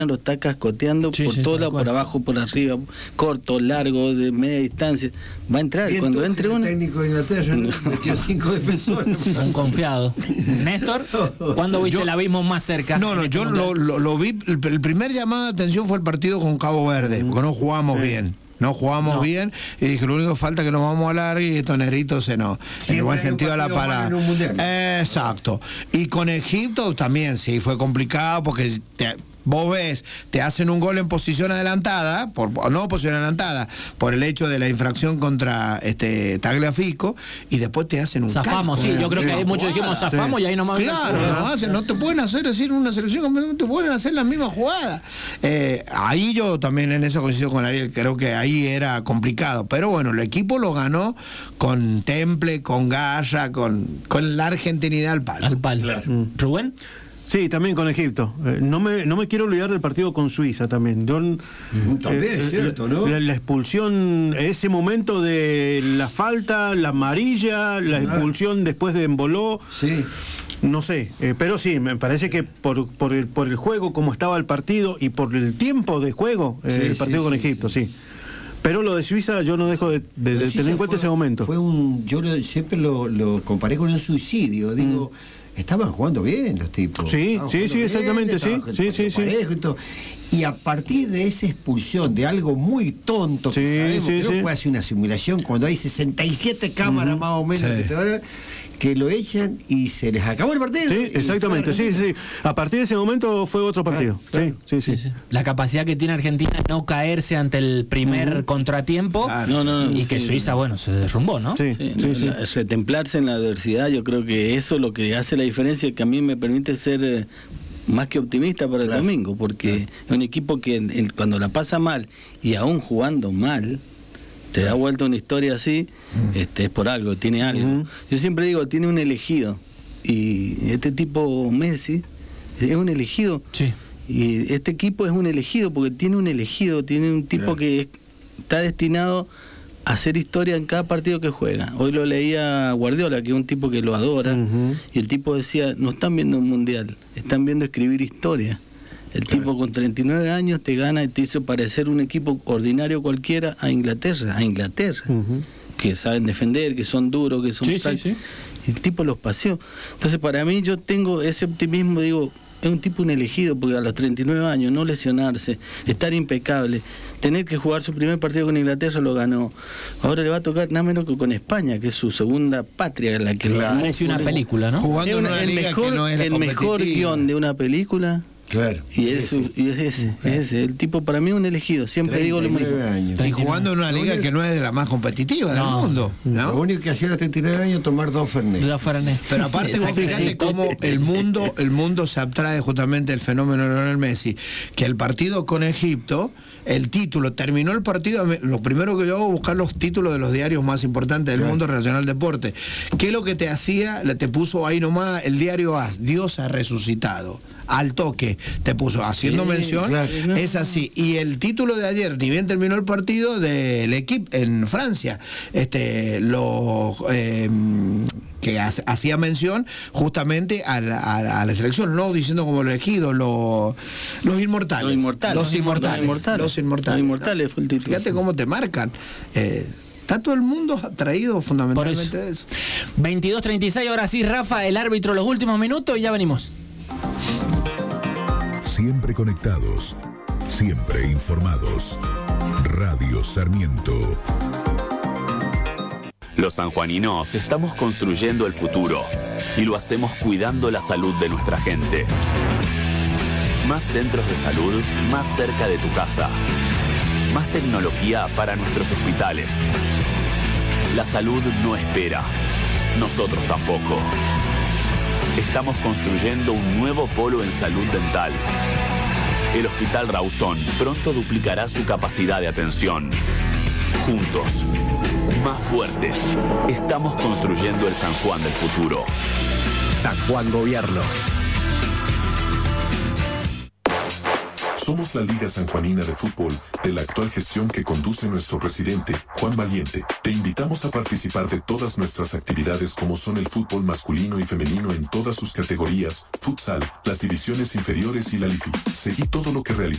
lo está cascoteando Sí, por sí, todo tal lado, cual. por abajo, por arriba, corto, largo, de media distancia. Va a entrar. Bien, Cuando tú, entre el uno. técnico de Inglaterra, ¿no? Metió 5 defensores. Un confiado. Néstor, ¿cuándo viste el abismo más cerca? No, yo lo vi. El primer llamado de atención fue el partido con Cabo Verde, porque no jugamos bien. No jugamos bien, y dije, lo único que falta es que nos vamos a largar y estos negritos en el buen sentido de la palabra. Exacto. Y con Egipto también, sí, fue complicado porque vos ves, te hacen un gol en posición adelantada, no posición adelantada, por el hecho de la infracción contra Tagliafico, y después te hacen un zafamos, calco. sí, yo creo que hay muchos dijimos zafamos y ahí nomás. Claro, no te pueden hacer decir una selección, no te pueden hacer la misma jugada. Ahí yo también en eso coincido con Ariel, creo que ahí era complicado, pero bueno, el equipo lo ganó con temple, con garra, con la argentinidad al palo. Claro. ¿Rubén? Sí, también con Egipto. No me quiero olvidar del partido con Suiza también. También es cierto, ¿no? La expulsión, ese momento de la falta, la amarilla, la expulsión después de Emboló. Sí. No sé, pero sí, me parece que por el juego, como estaba el partido y por el tiempo de juego, el partido con Egipto, sí. Pero lo de Suiza yo no dejo de tener en cuenta ese momento. Yo siempre lo comparé con un suicidio, digo... Estaban jugando bien los tipos. Sí, exactamente, sí. Y a partir de esa expulsión de algo muy tonto que sabemos que no puede hacer una simulación cuando hay 67 cámaras más o menos que lo echan y se les acabó el partido. Sí, exactamente, sí. A partir de ese momento fue otro partido. Sí. La capacidad que tiene Argentina de no caerse ante el primer contratiempo y que Suiza, bueno, se derrumbó, ¿no? Sí. Retemplarse en la adversidad, yo creo que eso es lo que hace la diferencia, que a mí me permite ser más que optimista para el domingo, porque es un equipo que cuando la pasa mal y aún jugando mal, te da vuelta una historia así, es por algo, tiene algo. Yo siempre digo, tiene un elegido, y este tipo Messi es un elegido. Sí. Y este equipo es un elegido, porque tiene un elegido, tiene un tipo que está destinado a hacer historia en cada partido que juega. Hoy lo leía Guardiola, que es un tipo que lo adora, y el tipo decía, no están viendo un mundial, están viendo escribir historia. El tipo con 39 años te gana y te hizo parecer un equipo ordinario cualquiera a Inglaterra, que saben defender, que son duros, que son prácticos. El tipo los paseó. Entonces para mí yo tengo ese optimismo, digo, es un tipo un elegido, porque a los 39 años no lesionarse, estar impecable, tener que jugar su primer partido con Inglaterra lo ganó. Ahora le va a tocar nada menos que con España, que es su segunda patria, la que parece una película, ¿no? Jugando en una liga que no es la el mejor guión de una película. Claro. Y es ese. El tipo para mí es un elegido. Siempre digo lo mismo. Y jugando en una liga que no es de la más competitiva del mundo. Lo único que hacía a los 39 años es tomar 2 Fernet. Pero aparte vos fíjate cómo el mundo se abstrae justamente del fenómeno de Lionel Messi, que el partido con Egipto, el título, terminó el partido, lo primero que yo hago es buscar los títulos de los diarios más importantes del mundo relacionado al deporte. ¿Qué es lo que te hacía? Te puso ahí nomás el diario AS, Dios ha resucitado. Al toque te puso haciendo mención, es así. Y el título de ayer, ni bien terminó el partido del equipo en Francia, que hacía mención justamente a la selección, no diciendo como los elegidos, los inmortales. Los inmortales fue el título. Fíjate cómo te marcan. Está todo el mundo atraído fundamentalmente de eso. 22:36, ahora sí, Rafa, el árbitro, los últimos minutos y ya venimos. Siempre conectados, siempre informados. Radio Sarmiento. Los sanjuaninos estamos construyendo el futuro y lo hacemos cuidando la salud de nuestra gente. Más centros de salud más cerca de tu casa. Más tecnología para nuestros hospitales. La salud no espera. Nosotros tampoco. Estamos construyendo un nuevo polo en salud dental. El Hospital Rawson pronto duplicará su capacidad de atención. Juntos, más fuertes, estamos construyendo el San Juan del futuro. San Juan Gobierno. Somos la Liga Sanjuanina de Fútbol, de la actual gestión que conduce nuestro presidente, Juan Valiente. Te invitamos a participar de todas nuestras actividades como son el fútbol masculino y femenino en todas sus categorías, futsal, las divisiones inferiores y la LIFI. Seguí todo lo que realizamos